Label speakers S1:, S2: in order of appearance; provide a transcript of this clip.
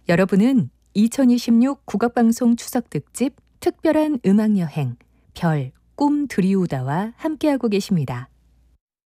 S1: 여러분은 2026 국악방송 추석특집 특별한 음악여행 별, 꿈 드리우다와 함께하고 계십니다.